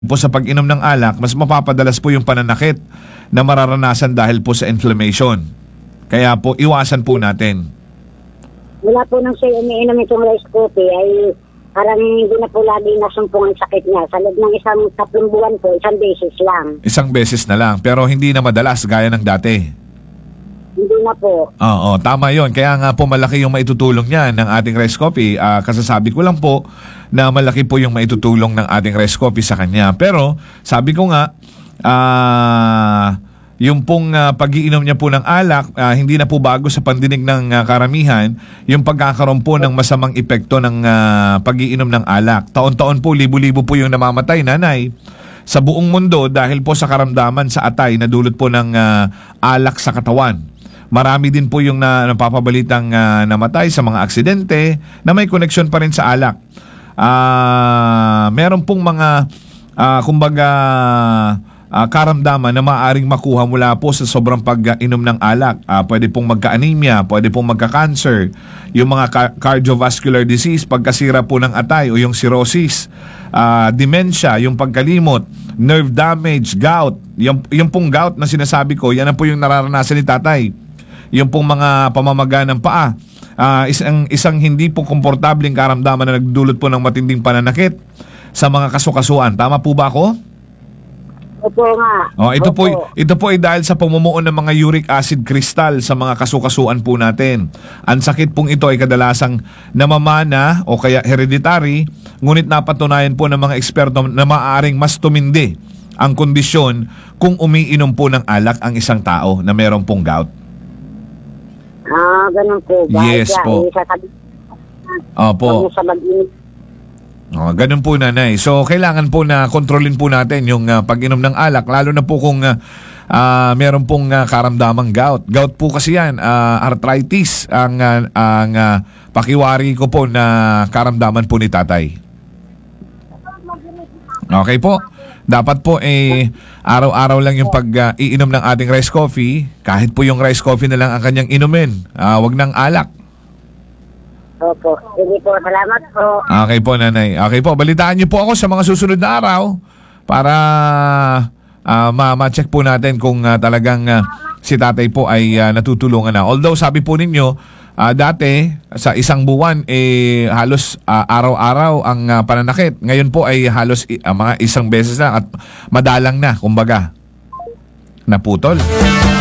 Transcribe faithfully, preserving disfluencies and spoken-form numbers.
po sa pag-inom ng alak, mas mapapadalas po yung pananakit na mararanasan dahil po sa inflammation. Kaya po, iwasan po natin. Mula po nung siya umiinom itong rice coffee ay parang hindi na po lagi nasumpong ang sakit niya. Sa loob ng isang tatlong buwan po, isang beses lang. Isang beses na lang, pero hindi na madalas gaya ng dati. Hindi na po. Oo, tama yon. Kaya nga po malaki yung maitutulong niya ng ating rice coffee. Uh, kasasabi ko lang po na malaki po yung maitutulong ng ating rice coffee sa kanya. Pero sabi ko nga, ah... Uh, yung pong uh, pag-iinom niya po ng alak, uh, hindi na po bago sa pandinig ng uh, karamihan, yung pagkakaroon po ng masamang epekto ng uh, pag-iinom ng alak. Taon-taon po, libo-libo po yung namamatay, nanay, sa buong mundo dahil po sa karamdaman sa atay na dulot po ng uh, alak sa katawan. Marami din po yung na, napapabalitang uh, namatay sa mga aksidente na may koneksyon pa rin sa alak. Uh, meron pong mga, uh, kumbaga, Uh, karamdaman na maaaring makuha mula po sa sobrang pag-inom ng alak. Uh, pwede pong magka-anemia, pwede pong magka-cancer, yung mga car- cardiovascular disease, pagkasira po ng atay o yung cirrhosis, uh, dementia, yung pagkalimot, nerve damage, gout. Yung, yung pong gout na sinasabi ko, yan ang po yung nararanasan ni tatay. Yung pong mga pamamaga ng paa. Uh, isang, isang hindi po komportableng karamdaman na nagdulot po ng matinding pananakit sa mga kasukasuan. Tama po ba ako? Opo nga. Oh, ito Opo. po ito po ay dahil sa pamumuo ng mga uric acid crystal sa mga kasukasuan po natin. Ang sakit pong ito ay kadalasang namamana o kaya hereditary, ngunit napatunayan po ng mga eksperto na maaaring mas tumindi ang kondisyon kung umiinom po ng alak ang isang tao na mayroong pong gout. Ah, ganun po. Yes po. Opo. Sa mag-inom. Oh, ganun po, nanay. So, kailangan po na kontrolin po natin yung uh, pag-inom ng alak, lalo na po kung uh, uh, meron pong uh, karamdamang gout. Gout po kasi yan, uh, arthritis, ang, uh, ang uh, pakiwari ko po na karamdaman po ni tatay. Okay po. Dapat po eh, araw-araw lang yung pag-iinom uh, ng ating rice coffee. Kahit po yung rice coffee na lang ang kanyang inumin. Uh, wag ng alak. Opo. Sige po. Salamat po. Okay po, nanay. Okay po. Balitaan niyo po ako sa mga susunod na araw para uh, ma-check po natin kung uh, talagang uh, si tatay po ay uh, natutulungan na. Although sabi po ninyo, uh, dati sa isang buwan eh halos uh, araw-araw ang uh, pananakit. Ngayon po ay halos uh, mga isang beses lang at madalang na, kumbaga. Naputol.